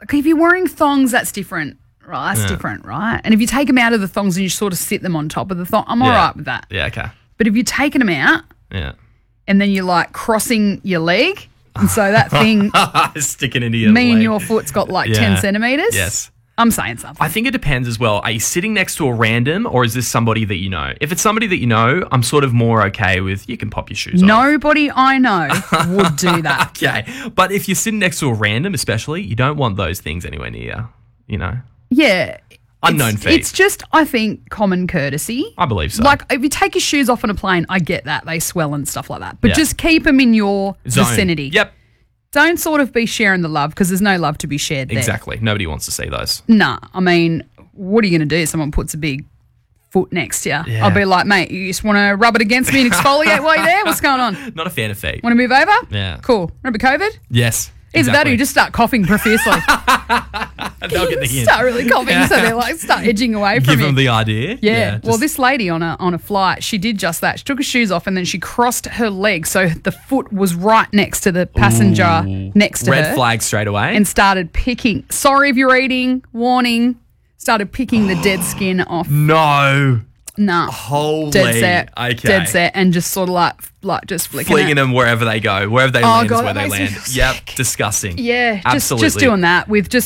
like if you're wearing thongs, that's different. Right, that's different, right? And if you take them out of the thongs and you sort of sit them on top of the thong, I'm all right with that. Yeah, okay. But if you're taking them out and then you're like crossing your leg, and so that thing sticking into your me leg. and your foot's got like 10 centimetres. Yes. I'm saying something. I think it depends as well. Are you sitting next to a random or is this somebody that you know? If it's somebody that you know, I'm sort of more okay with you can pop your shoes off. Nobody I know would do that. Okay. But if you're sitting next to a random especially, you don't want those things anywhere near, you know? Yeah. Unknown feet. It's just, I think, common courtesy. I believe so. Like, if you take your shoes off on a plane, I get that. They swell and stuff like that. But just keep them in your Zone. vicinity. Yep. Don't sort of be sharing the love because there's no love to be shared there. Exactly. Nobody wants to see those. Nah. I mean, what are you going to do if someone puts a big foot next to you? Yeah. I'll be like, mate, you just want to rub it against me and exfoliate while you're there? What's going on? Not a fan of feet. Want to move over? Yeah. Cool. Remember COVID? Yes. Either that or you just start coughing profusely. They'll get the hint. Start really coughing, so they're like, start edging away from Give you. them the idea. Yeah. Well, just- this lady on a flight, she did just that. She took her shoes off and then she crossed her leg so the foot was right next to the passenger next to her. Red flag straight away. And started picking. Sorry if you're eating. Warning. Started picking the dead skin off. No. Nah. Holy. Dead set. Okay. Dead set. And just sort of like just flicking Flinging it. them wherever they go. Wherever they land God, is where that they makes me land. feel Yep. sick. Disgusting. Yeah. Absolutely. Just doing that with just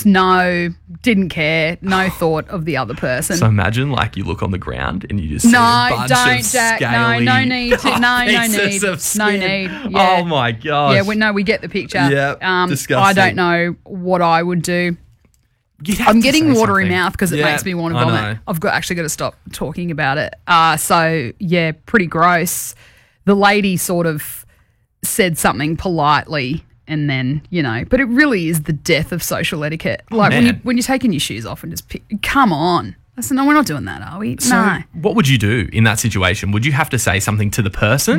didn't care, no thought of the other person. So imagine like you look on the ground and you just see No, a bunch don't, of Jack. scaly No need to. No pieces need. of No skin. need. Yeah. Oh my gosh. Yeah, we get the picture. Yep, I disgusting. don't know what I would do. You'd have I'm to getting say watery something. mouth because it Yeah, makes me want to I vomit. know. I've actually got to stop talking about it. So, yeah, pretty gross. The lady sort of said something politely and then, but it really is the death of social etiquette. Like man. when you're taking your shoes off and just come on. I said, no, we're not doing that, are we? So no. what would you do in that situation? Would you have to say something to the person?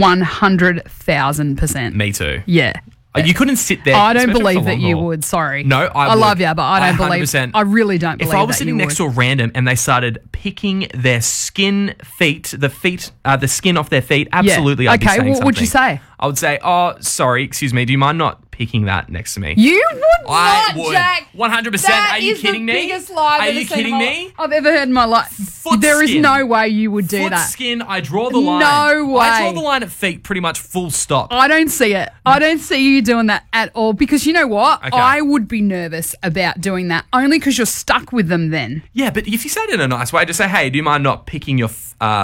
100,000%. Me too. Yeah. You couldn't sit there. I don't especially believe for that long you haul. would. Sorry. No, I would. love you, but I don't believe. 100%. I really don't believe If I was that sitting you next would. to a random and they started picking their skin feet, the skin off their feet, absolutely, I'd be saying what would you something. say? I would say, "Oh, sorry, excuse me. Do you mind not picking that next to me?" You would I not, would. Jack. 100%. Are you kidding me? That is the biggest lie Are you kidding me? I've ever heard in my life. Foot There is skin. no way you would do Foot that. skin, I draw the line. No way. I draw the line at feet pretty much full stop. I don't see it. I don't see you doing that at all because you know what? Okay. I would be nervous about doing that only because you're stuck with them then. Yeah, but if you say it in a nice way, just say, "Hey, do you mind not picking your,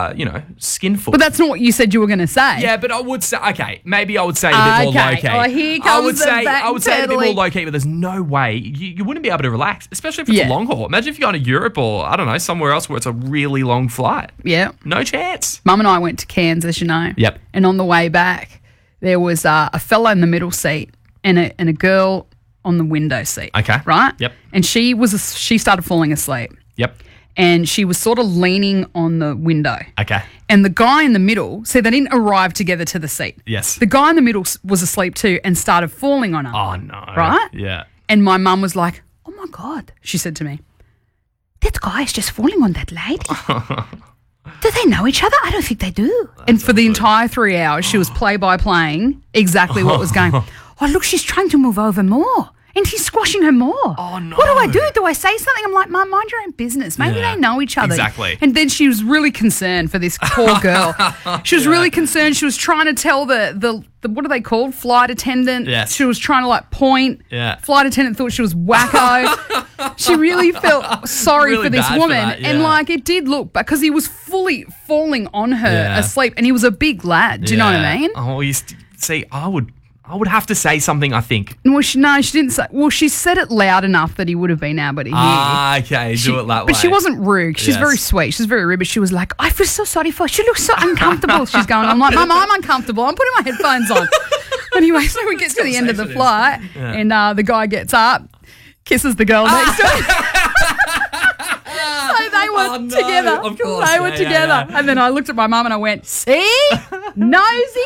skin foot?" But that's not what you said you were going to say. Yeah, but I would say, okay, maybe I would say it a bit more Okay. low key. Oh, here I would comes the say I would say it a bit more backpedaling. low key, but there's no way you wouldn't be able to relax, especially if it's Yeah. a long haul. Imagine if you're going to Europe or I don't know somewhere else where it's a really long flight. Yeah. No chance. Mum and I went to Cairns, as you know. Yep. And on the way back, there was a fella in the middle seat and a girl on the window seat. Okay. Right? Yep. And she started falling asleep. Yep. And she was sort of leaning on the window. Okay. And the guy in the middle, see, they didn't arrive together to the seat. Yes. The guy in the middle was asleep too and started falling on her. Oh no. Right? Yeah. And my mum was like, "Oh my God," she said to me, "that guy is just falling on that lady. Do they know each other? I don't think they do." And for the entire 3 hours, she was play-by-playing exactly what was going on. "Oh, look, she's trying to move over more. And he's squashing her more. Oh, no. What do I do? Do I say something?" I'm like, "Mum, mind your own business. Maybe Yeah, they know each other." exactly. And then she was really concerned for this poor girl. She was really concerned. She was trying to tell the what are they called? Flight attendant. Yes. She was trying to point. Yeah. Flight attendant thought she was wacko. She really felt sorry Really for this bad for woman. that, And yeah. it did look, because he was fully falling on her Yeah. asleep. And he was a big lad. Do you know what I mean? Oh, see, I would have to say something, I think. Well, she didn't say. Well, she said it loud enough that he would have been able to hear. Ah, okay, do it that way. But she wasn't rude. She's Yes. very sweet. She's very rude. But she was like, "I feel so sorry for her. She looks so uncomfortable." She's going, I'm like, "Mum, I'm uncomfortable. I'm putting my headphones on." Anyway, so we get to the end of the flight and the guy gets up, kisses the girl next to him. So they were no, together. of course. They were Yeah, together. yeah. And then I looked at my mum and I went, "See? Nosy.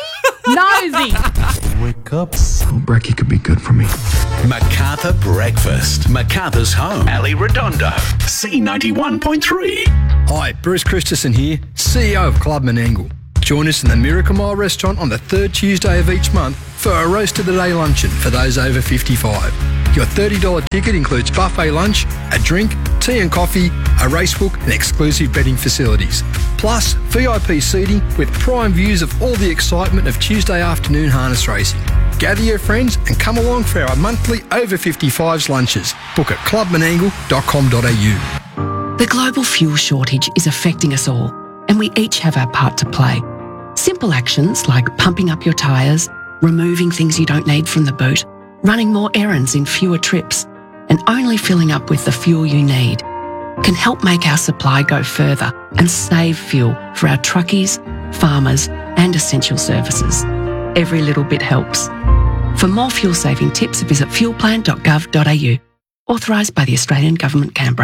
Wake up. Oh, brekkie could be good for me. Macarthur Breakfast. Macarthur's home. Ali Redondo. C91.3. Hi, Bruce Christensen here, CEO of Club Menangle. Join us in the Miracle Mile restaurant on the third Tuesday of each month for a roast of the day luncheon for those over 55. Your $30 ticket includes buffet lunch, a drink, tea and coffee, a racebook and exclusive betting facilities. Plus, VIP seating with prime views of all the excitement of Tuesday afternoon harness racing. Gather your friends and come along for our monthly over 55s lunches. Book at clubmenangle.com.au. The global fuel shortage is affecting us all, and we each have our part to play. Simple actions like pumping up your tyres, removing things you don't need from the boot, running more errands in fewer trips, and only filling up with the fuel you need can help make our supply go further and save fuel for our truckies, farmers, and essential services. Every little bit helps. For more fuel-saving tips, visit fuelplan.gov.au. Authorised by the Australian Government, Canberra.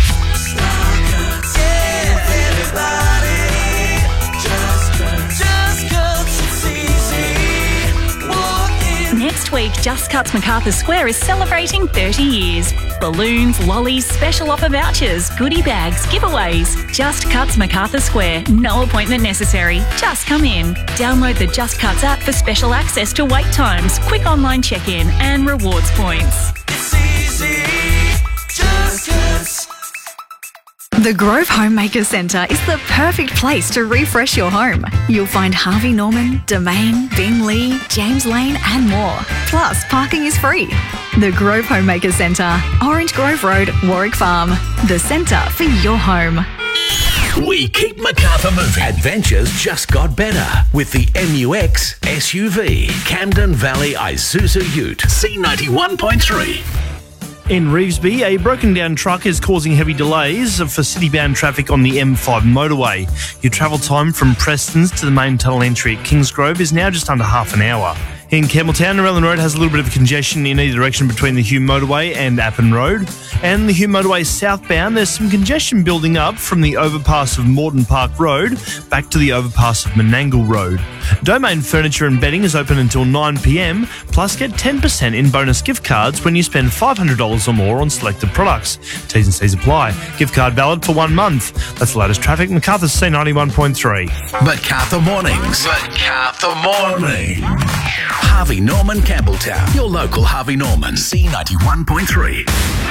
Next week, Just Cuts Macarthur Square is celebrating 30 years. Balloons, lollies, special offer vouchers, goodie bags, giveaways. Just Cuts Macarthur Square. No appointment necessary. Just come in. Download the Just Cuts app for special access to wait times, quick online check-in and rewards points. It's easy. Just Cuts. The Grove Homemaker Centre is the perfect place to refresh your home. You'll find Harvey Norman, Domain, Bing Lee, James Lane and more. Plus, parking is free. The Grove Homemaker Centre, Orange Grove Road, Warwick Farm. The centre for your home. We keep Macarthur moving. Adventures just got better with the MUX SUV. Camden Valley Isuzu Ute. C91.3. In Revesby, a broken down truck is causing heavy delays for city-bound traffic on the M5 motorway. Your travel time from Prestons to the main tunnel entry at Kingsgrove is now just under half an hour. In Campbelltown, Narellan Road has a little bit of congestion in either direction between the Hume Motorway and Appin Road. And the Hume Motorway southbound, there's some congestion building up from the overpass of Moreton Park Road back to the overpass of Menangle Road. Domain Furniture and Bedding is open until 9 p.m, plus get 10% in bonus gift cards when you spend $500 or more on selected products. T's and C's apply. Gift card valid for 1 month. That's the latest traffic. Macarthur C91.3. Macarthur Mornings. Macarthur Morning. Harvey Norman Campbelltown. Your local Harvey Norman. C91.3.